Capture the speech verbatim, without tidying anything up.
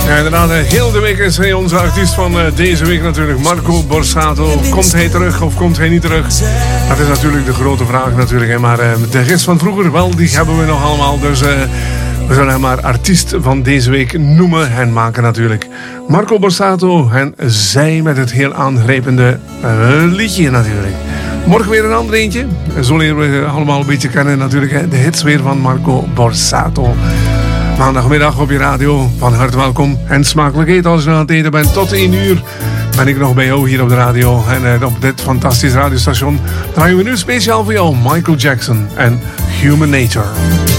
Ja, inderdaad, heel de week is hij onze artiest van uh, deze week natuurlijk, Marco Borsato. Komt hij terug of komt hij niet terug? Dat is natuurlijk de grote vraag natuurlijk. Hè. Maar uh, de gids van vroeger, wel, die hebben we nog allemaal. Dus uh, we zullen hem maar artiest van deze week noemen en maken natuurlijk. Marco Borsato en zij met het heel aangrijpende uh, liedje natuurlijk. Morgen weer een ander eentje. Zo leren we allemaal een beetje kennen natuurlijk. Hè. De hits weer van Marco Borsato. Maandagmiddag op je radio. Van harte welkom en smakelijk eten als je aan het eten bent. Tot één uur ben ik nog bij jou hier op de radio. En uh, op dit fantastisch radiostation draaien we nu speciaal voor jou Michael Jackson en Human Nature.